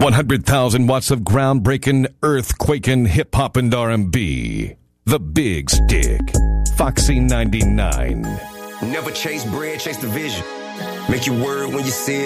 100,000 watts of groundbreaking, earthquaking hip-hop and R&B. The Big Stick. Foxy 99. Never chase bread, chase the vision. Make you word when you see it.